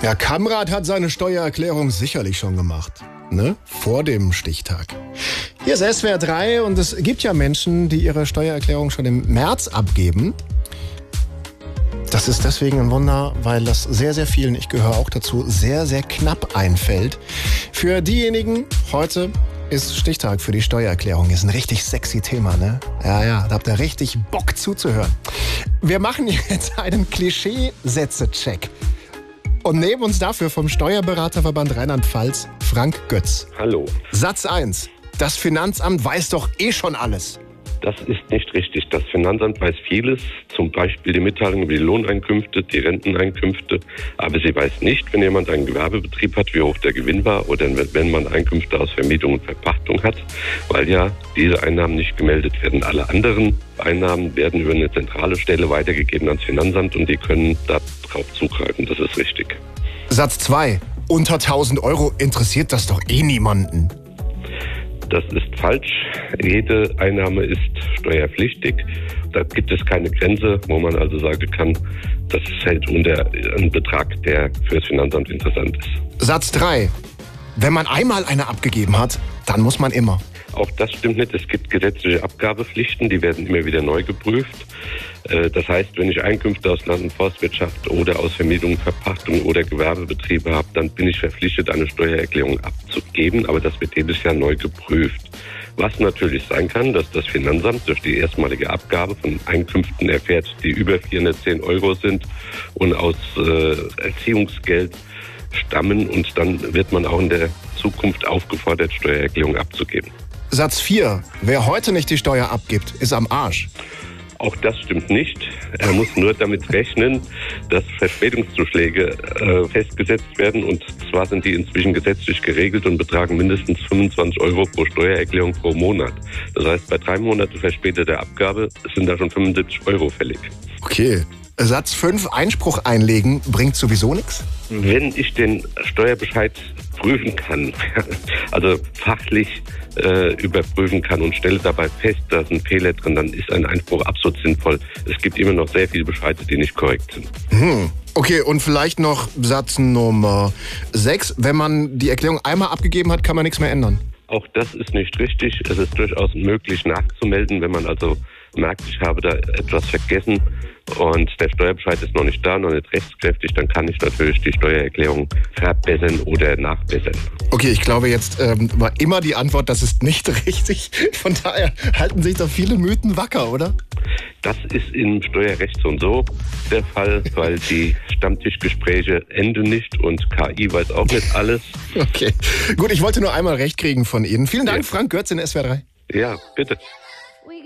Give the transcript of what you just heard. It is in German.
Ja, Kamrat hat seine Steuererklärung sicherlich schon gemacht. Ne? Vor dem Stichtag. Hier ist SWR 3 und es gibt ja Menschen, die ihre Steuererklärung schon im März abgeben. Das ist deswegen ein Wunder, weil das sehr, sehr vielen, ich gehöre auch dazu, sehr, sehr knapp einfällt. Für diejenigen, heute ist Stichtag für die Steuererklärung. Ist ein richtig sexy Thema, ne? Ja, da habt ihr richtig Bock zuzuhören. Wir machen jetzt einen Klischeesätze-Check. Und neben uns dafür vom Steuerberaterverband Rheinland-Pfalz Frank Götz. Hallo. Satz 1. Das Finanzamt weiß doch eh schon alles. Das ist nicht richtig. Das Finanzamt weiß vieles, zum Beispiel die Mitteilung über die Lohneinkünfte, die Renteneinkünfte. Aber sie weiß nicht, wenn jemand einen Gewerbebetrieb hat, wie hoch der Gewinn war oder wenn man Einkünfte aus Vermietung und Verpachtung hat, weil ja diese Einnahmen nicht gemeldet werden. Alle anderen Einnahmen werden über eine zentrale Stelle weitergegeben ans Finanzamt und die können darauf zugreifen. Das ist richtig. Satz 2. Unter 1.000 Euro interessiert das doch eh niemanden. Das ist falsch. Jede Einnahme ist steuerpflichtig. Da gibt es keine Grenze, wo man also sagen kann, das fällt unter einen Betrag, der für das Finanzamt interessant ist. Satz 3. Wenn man einmal eine abgegeben hat, dann muss man immer. Auch das stimmt nicht. Es gibt gesetzliche Abgabepflichten, die werden immer wieder neu geprüft. Das heißt, wenn ich Einkünfte aus Land- und Forstwirtschaft oder aus Vermietung, Verpachtung oder Gewerbebetriebe habe, dann bin ich verpflichtet, eine Steuererklärung abzugeben. Aber das wird jedes Jahr neu geprüft. Was natürlich sein kann, dass das Finanzamt durch die erstmalige Abgabe von Einkünften erfährt, die über 410 Euro sind und aus Erziehungsgeld stammen. Und dann wird man auch in der Zukunft aufgefordert, Steuererklärung abzugeben. Satz 4. Wer heute nicht die Steuer abgibt, ist am Arsch. Auch das stimmt nicht. Er muss nur damit rechnen, dass Verspätungszuschläge festgesetzt werden. Und zwar sind die inzwischen gesetzlich geregelt und betragen mindestens 25 Euro pro Steuererklärung pro Monat. Das heißt, bei 3 Monate verspäteter Abgabe sind da schon 75 Euro fällig. Okay. Satz 5. Einspruch einlegen bringt sowieso nichts? Wenn ich den Steuerbescheid prüfen kann, also fachlich überprüfen kann und stelle dabei fest, da ist ein Fehler drin, dann ist ein Einspruch absolut sinnvoll. Es gibt immer noch sehr viele Bescheide, die nicht korrekt sind. Okay, und vielleicht noch Satz Nummer 6. Wenn man die Erklärung einmal abgegeben hat, kann man nichts mehr ändern. Auch das ist nicht richtig. Es ist durchaus möglich nachzumelden, wenn man also merkt, ich habe da etwas vergessen und der Steuerbescheid ist noch nicht da, noch nicht rechtskräftig, dann kann ich natürlich die Steuererklärung verbessern oder nachbessern. Okay, ich glaube, jetzt war immer die Antwort, das ist nicht richtig. Von daher halten sich doch viele Mythen wacker, oder? Das ist im Steuerrecht so und so der Fall, weil die Stammtischgespräche enden nicht und KI weiß auch nicht alles. Okay, gut, ich wollte nur einmal recht kriegen von Ihnen. Vielen Dank, Frank Götz in SWR 3. Ja, bitte.